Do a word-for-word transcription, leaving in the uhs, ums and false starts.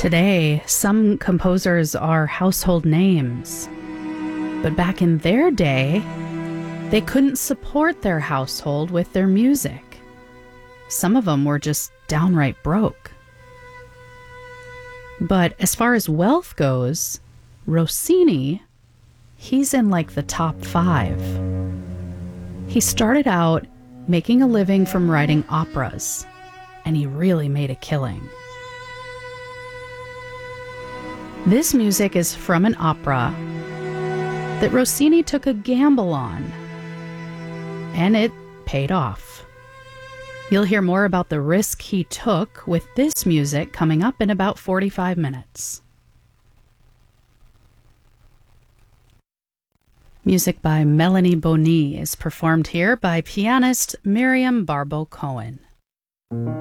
Today, some composers are household names. But back in their day, they couldn't support their household with their music. Some of them were just downright broke. But as far as wealth goes, Rossini, he's in like the top five. He started out making a living from writing operas, and he really made a killing. This music is from an opera that Rossini took a gamble on, and it paid off. You'll hear more about the risk he took with this music coming up in about forty-five minutes. Music by Melanie Boni is performed here by pianist Miriam Barbeau-Cohen.